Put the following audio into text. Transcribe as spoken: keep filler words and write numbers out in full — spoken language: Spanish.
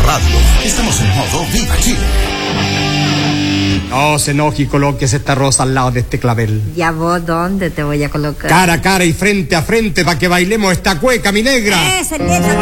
radio. Estamos en modo Viva Chile. No se enoje y coloques esta rosa al lado de este clavel. ¿Ya vos dónde te voy a colocar? Cara a cara y frente a frente para que bailemos esta cueca, mi negra. ¡Ese, ese,